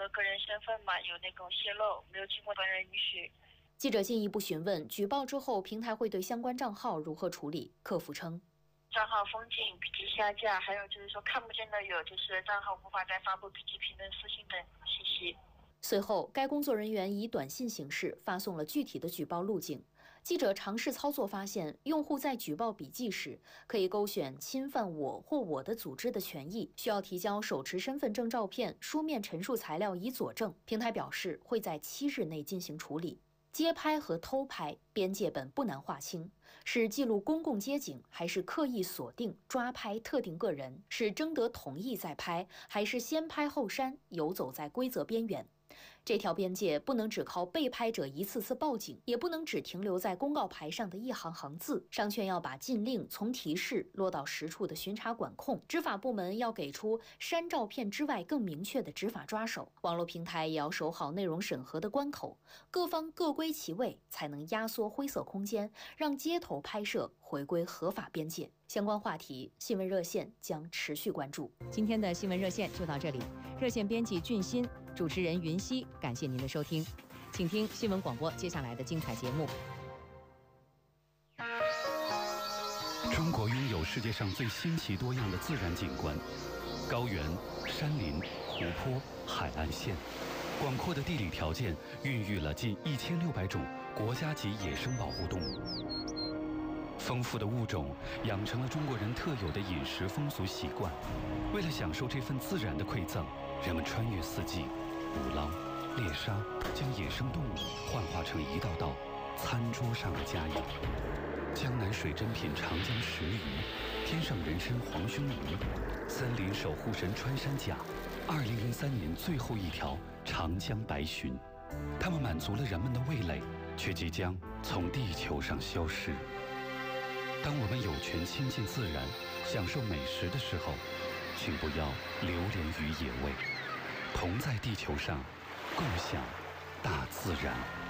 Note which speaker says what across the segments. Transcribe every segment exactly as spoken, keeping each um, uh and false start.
Speaker 1: 的个人身份嘛有那种泄露，没有经过本人允许。
Speaker 2: 记者进一步询问，举报之后平台会对相关账号如何处理？客服称，
Speaker 1: 账号封禁、笔记下架，还有就是说看不见的有，就是账号无法再发布笔记、评论、私信等信息。
Speaker 2: 随后，该工作人员以短信形式发送了具体的举报路径。记者尝试操作发现，用户在举报笔记时，可以勾选侵犯我或我的组织的权益，需要提交手持身份证照片、书面陈述材料以佐证。平台表示会在七日内进行处理。街拍和偷拍边界本不难划清，是记录公共街景，还是刻意锁定抓拍特定个人？是征得同意再拍，还是先拍后删，游走在规则边缘？这条边界不能只靠被拍者一次次报警，也不能只停留在公告牌上的一行行字。商圈要把禁令从提示落到实处的巡查管控，执法部门要给出删照片之外更明确的执法抓手，网络平台也要守好内容审核的关口，各方各归其位，才能压缩灰色空间，让街头拍摄回归合法边界。相关话题，新闻热线将持续关注。
Speaker 3: 今天的新闻热线就到这里，热线编辑俊新，主持人云溪，感谢您的收听，请听新闻广播接下来的精彩节目。
Speaker 4: 中国拥有世界上最新奇多样的自然景观，高原、山林、湖泊、海岸线，广阔的地理条件孕育了近一千六百种国家级野生保护动物。丰富的物种养成了中国人特有的饮食风俗习惯。为了享受这份自然的馈赠，人们穿越四季，捕捞、猎杀，将野生动物幻化成一道道餐桌上的佳肴。江南水珍品长江石鱼，天上人参黄胸鱼，森林守护神穿山甲，二零零三年最后一条长江白鲟，它们满足了人们的味蕾，却即将从地球上消失。当我们有权亲近自然，享受美食的时候，请不要流连于野味，同在地球上，共享大自然。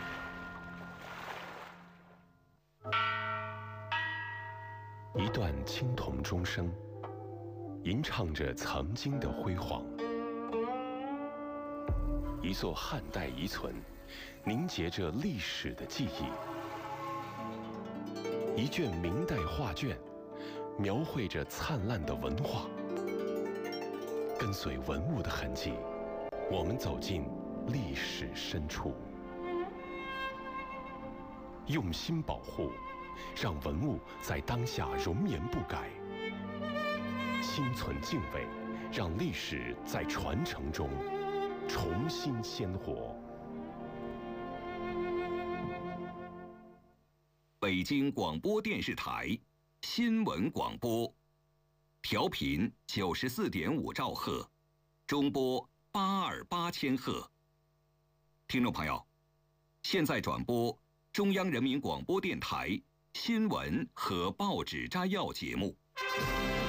Speaker 5: 一段青铜钟声，吟唱着曾经的辉煌；一座汉代遗存，凝结着历史的记忆；一卷明代画卷，描绘着灿烂的文化。跟随文物的痕迹，我们走进历史深处，用心保护，让文物在当下容颜不改；心存敬畏，让历史在传承中重新鲜活。
Speaker 6: 北京广播电视台新闻广播，调频九十四点五兆赫，中波八二八千赫。听众朋友，现在转播中央人民广播电台新闻和报纸摘要节目。